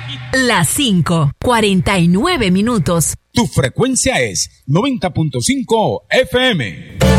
Las 5:49 minutos. Tu frecuencia es 90.5 FM.